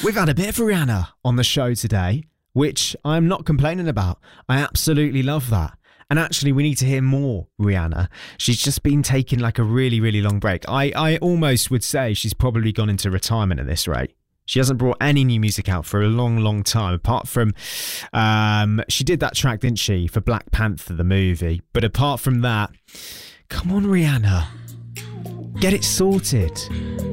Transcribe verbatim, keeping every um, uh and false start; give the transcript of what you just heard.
We've had a bit of Rihanna on the show today, which I'm not complaining about. I absolutely love that. And actually, we need to hear more Rihanna. She's just been taking like a really, really long break. I, I almost would say she's probably gone into retirement at this rate. She hasn't brought any new music out for a long, long time, apart from, um, she did that track, didn't she, for Black Panther, the movie. But apart from that, come on, Rihanna. Get it sorted.